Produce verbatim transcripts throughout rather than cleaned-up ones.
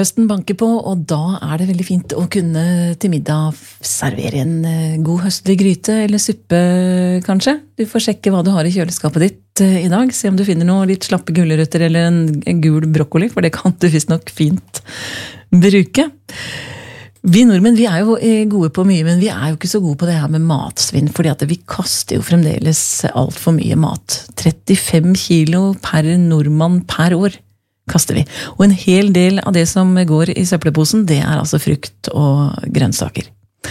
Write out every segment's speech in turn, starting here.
Høsten banker på, og da er det veldig fint å kunne til middag servere en god høstlig gryte eller suppe, kanskje. Du får sjekke hva du har i kjøleskapet ditt i dag. Se om du finner noe litt slappe gulrøtter eller en, en gul brokkoli, for det kan du visst nok fint bruke. Vi nordmenn vi er jo gode på mye, men vi er jo ikke så gode på det her med matsvinn, fordi at vi kaster jo fremdeles alt for mye mat. trettifem kilo per nordmann per år kaster vi. Og en hel del av det som går i søppelposen, det er altså frukt og grønnsaker.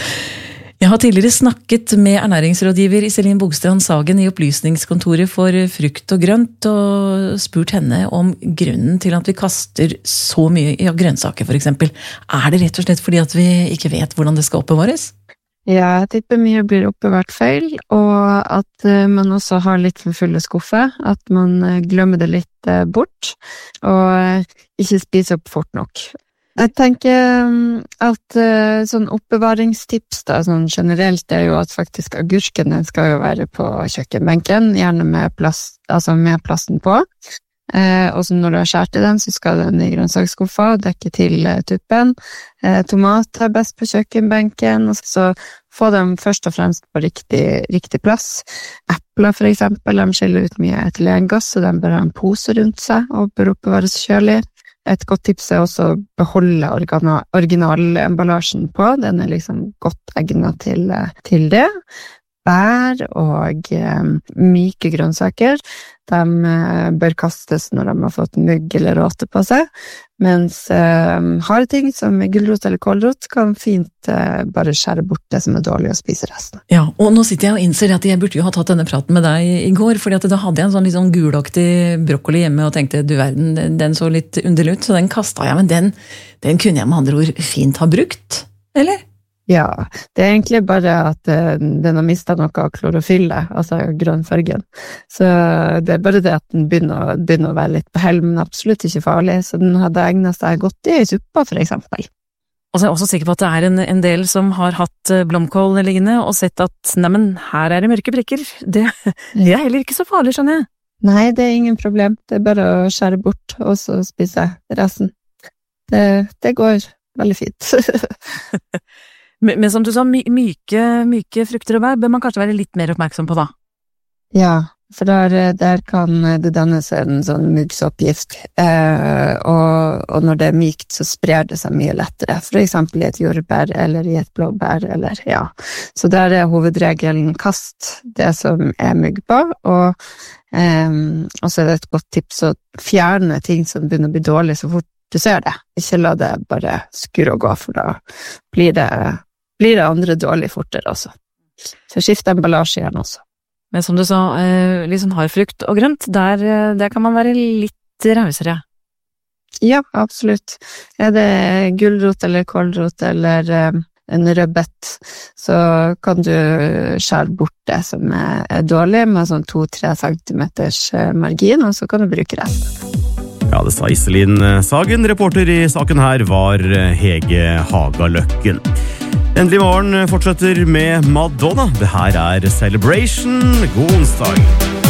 Jeg har tidligere snakket med ernæringsrådgiver Iselin Bogstrand Sagen i opplysningskontoret for frukt og grønt, og spurt henne om grunnen til at vi kaster så mye i grønnsaker, for eksempel. Er det rett og slett fordi at vi ikke vet hvordan det skal oppbevares? Ja, jeg tipper mye blir oppbevart feil, og at man også har litt for fulle skuffer, at man glemmer det litt bort, og ikke spiser opp fort nok. Jeg tenker at sånn oppbevaringstips da, sånn generelt, er jo at faktisk agurkene skal jo være på kjøkkenbenken, gjerne med, plast, altså med plasten på. Eh, og så når du har skjært i den, så skal den i grønnsaksskuffa og dekke til eh, tuppen. Eh, tomat er best på kjøkkenbenken, og så få dem først og fremst på riktig, riktig plass. Epler for eksempel, de skiller ut mye etylengass, så de bør ha en pose rundt seg og bør oppbevares kjølig. Et godt tips er også å beholde originalemballasjen på, den er liksom godt egnet til, til det. Bær og eh, myke grønnsaker, de eh, bør kastes når de har fått mugg eller råte på seg, mens eh, harde ting som gulrot eller kålrot kan fint eh, bare skjære bort det som er dårlig og spise resten. Ja, og nå sitter jeg og innser at jeg burde jo ha tatt denne praten med deg i går, fordi at da hadde jeg en sånn litt sånn gulaktig brokkoli hjemme og tenkte, du verden, den så litt underlig ut, så den kastet jeg, men den, den kunne jeg med andre ord fint ha brukt, eller? Ja, det er egentlig bare at uh, den har mistet noe av klorofyllet, altså grønnfargen. Så det er bare det at den begynner, begynner å være litt på hell, men absolutt ikke farlig, så den hadde egnet seg godt i suppa, for eksempel. Og så er jeg også sikker på at det er en, en del som har hatt blomkål liggende og sett at, neimen, her er det mørke prikker. Det, det er heller ikke så farlig, skjønner jeg. Nei, det er ingen problem. Det er bare å skjære bort, og så spise resten. Det, det går veldig fint. Men, men som du sa, my, myke, myke frukter og bær bør man kanskje være litt mer oppmerksom på da? Ja, for der, der kan det dannes en sånn muggsoppgift, eh, og, og når det er mykt så sprer det seg mye lettere, for eksempel i et jordbær eller i et blåbær, eller ja. Så der er hovedregelen kast det som er mugg på, og, eh, og så er det et godt tips å fjerne ting som begynner å bli dårlig så fort du ser det. Ikke la det bare skurre og gå, for da blir det blir det andre dårlig fortere også. Så skift emballasje igjen også. Men som du sa, litt sånn hard frukt og grønt, der, der kan man være litt rausere. Ja, absolutt. Er det gulrot eller kålrot eller en rødbet, så kan du skjære bort det som er dårlig med sånn to-tre centimeters margin, og så kan du bruke resten. Ja, det sa Iselin Sagen. Reporter i saken her var Hege Hagaløkken. Endelig morgen fortsetter med Madonna. Det her er Celebration. God onsdag.